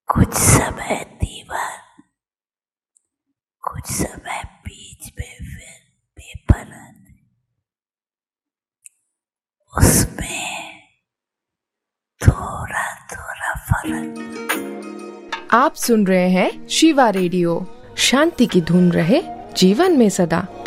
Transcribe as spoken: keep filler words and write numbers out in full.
कुछ समय दीवार, कुछ समय बीच में फिर पेपर आते, उसमें थोड़ा थोड़ा फर्क। आप सुन रहे हैं शिवा रेडियो। शांति की धुन रहे जीवन में सदा।